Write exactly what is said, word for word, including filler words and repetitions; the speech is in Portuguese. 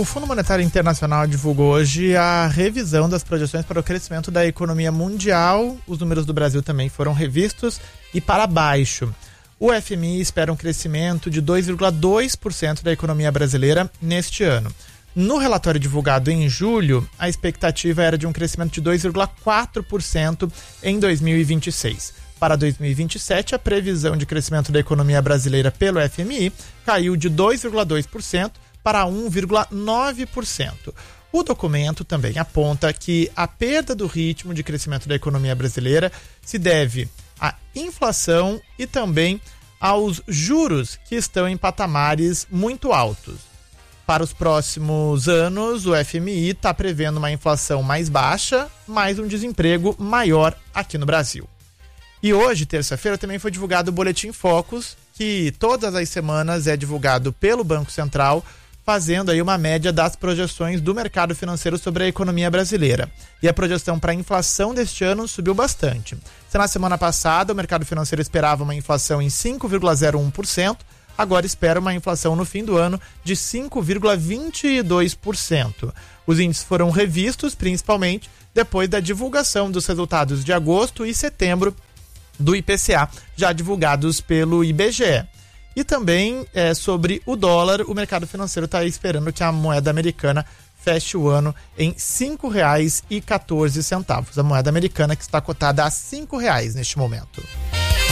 O Fundo Monetário Internacional divulgou hoje a revisão das projeções para o crescimento da economia mundial. Os números do Brasil também foram revistos e para baixo. O F M I espera um crescimento de dois vírgula dois por cento da economia brasileira neste ano. No relatório divulgado em julho, a expectativa era de um crescimento de dois vírgula quatro por cento em dois mil e vinte e seis. Para dois mil e vinte e sete, a previsão de crescimento da economia brasileira pelo F M I caiu de dois vírgula dois por cento para um vírgula nove por cento. O documento também aponta que a perda do ritmo de crescimento da economia brasileira se deve à inflação e também aos juros que estão em patamares muito altos. Para os próximos anos, o F M I está prevendo uma inflação mais baixa, mais um desemprego maior aqui no Brasil. E hoje, terça-feira, também foi divulgado o Boletim Focus, que todas as semanas é divulgado pelo Banco Central, fazendo aí uma média das projeções do mercado financeiro sobre a economia brasileira. E a projeção para a inflação deste ano subiu bastante. Se na semana passada o mercado financeiro esperava uma inflação em cinco vírgula zero um por cento, agora espera uma inflação no fim do ano de cinco vírgula vinte e dois por cento. Os índices foram revistos principalmente depois da divulgação dos resultados de agosto e setembro do I P C A, já divulgados pelo I B G E. E também é, sobre o dólar, o mercado financeiro está esperando que a moeda americana feche o ano em cinco reais e quatorze centavos. A moeda americana que está cotada a cinco reais neste momento.